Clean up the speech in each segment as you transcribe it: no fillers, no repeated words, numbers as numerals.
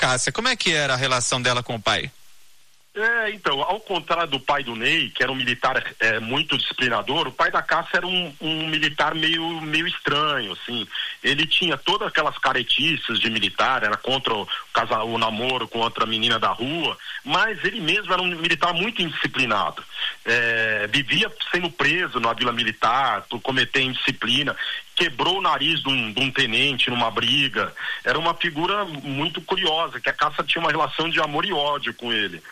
Cássia, como é que era a relação dela com o pai? Então, ao contrário do pai do Ney, que era um militar muito disciplinador, o pai da Cássia era um militar meio estranho, assim. Ele tinha todas aquelas caretices de militar, era contra o namoro contra a menina da rua, mas ele mesmo era um militar muito indisciplinado. Vivia sendo preso na Vila Militar por cometer indisciplina, quebrou o nariz de um tenente numa briga. Era uma figura muito curiosa, que a Cássia tinha uma relação de amor e ódio com ele.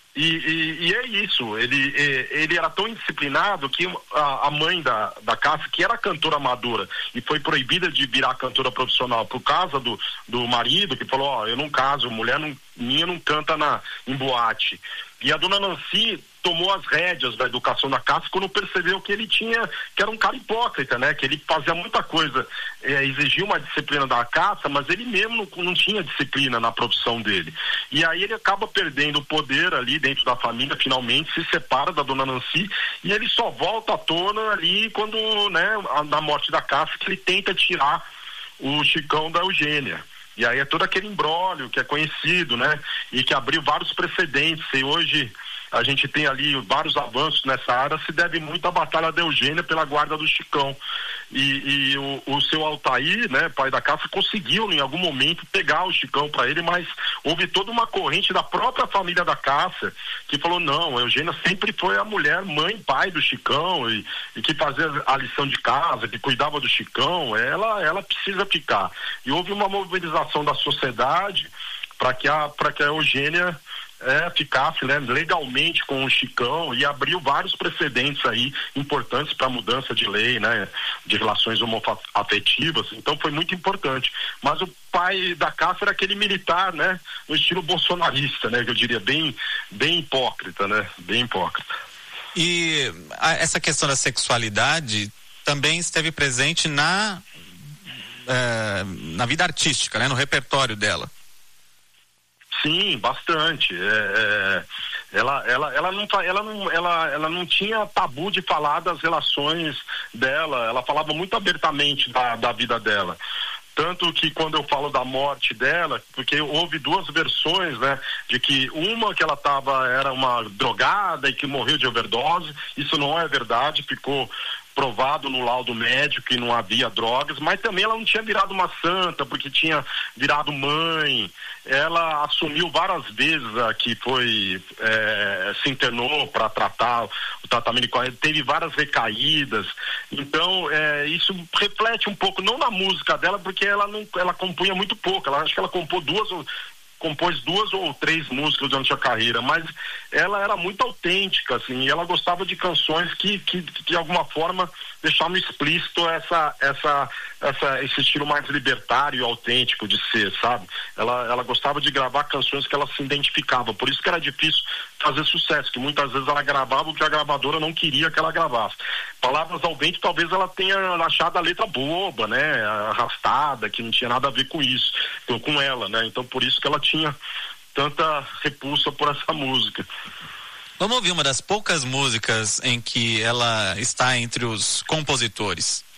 E é isso, ele era tão indisciplinado que a mãe da Cássia, que era cantora amadora e foi proibida de virar cantora profissional por causa do marido, que falou, eu não caso, mulher minha não canta em boate. E a dona Nancy tomou as rédeas da educação da Cássia quando percebeu que que era um cara hipócrita, né? Que ele fazia muita coisa, exigia uma disciplina da Cássia, mas ele mesmo não tinha disciplina na profissão dele. E aí ele acaba perdendo o poder ali dentro da família, finalmente se separa da dona Nancy e ele só volta à tona ali quando, né, na morte da Cássia, que ele tenta tirar o Chicão da Eugênia. E aí é todo aquele imbróglio que é conhecido, né? E que abriu vários precedentes. E hoje a gente tem ali vários avanços nessa área, se deve muito à batalha da Eugênia pela guarda do Chicão. E o seu Altair, né, pai da Cássia, conseguiu em algum momento pegar o Chicão para ele, mas houve toda uma corrente da própria família da Cássia que falou, não, a Eugênia sempre foi a mulher, mãe, pai do Chicão e que fazia a lição de casa, que cuidava do Chicão, ela precisa ficar. E houve uma mobilização da sociedade para que a Eugênia ficasse, né, legalmente com o Chicão e abriu vários precedentes aí importantes para a mudança de lei, né, de relações homoafetivas. Então foi muito importante. Mas o pai da Cássia era aquele militar, né, no estilo bolsonarista, né, que eu diria bem hipócrita, né, bem hipócrita. E essa questão da sexualidade também esteve presente na vida artística, né, no repertório dela. Sim, bastante. Ela não tinha tabu de falar das relações dela. Ela falava muito abertamente da vida dela. Tanto que quando eu falo da morte dela, porque houve duas versões, né? De que uma que ela era uma drogada e que morreu de overdose. Isso não é verdade, ficou provado no laudo médico que não havia drogas, mas também ela não tinha virado uma santa, porque tinha virado mãe. Ela assumiu várias vezes que se internou para tratar o tratamento, teve várias recaídas. Então, isso reflete um pouco, não na música dela, porque ela compunha muito pouco. Acho que ela compôs duas ou três músicas durante a carreira, mas ela era muito autêntica, assim, e ela gostava de canções que de alguma forma deixavam explícito esse estilo mais libertário e autêntico de ser, sabe? Ela gostava de gravar canções que ela se identificava, por isso que era difícil fazer sucesso, que muitas vezes ela gravava o que a gravadora não queria que ela gravasse. Palavras ao Vento, talvez ela tenha achado a letra boba, né? Arrastada, que não tinha nada a ver com isso, com ela, né? Então por isso que ela tinha tanta repulsa por essa música. Vamos ouvir uma das poucas músicas em que ela está entre os compositores.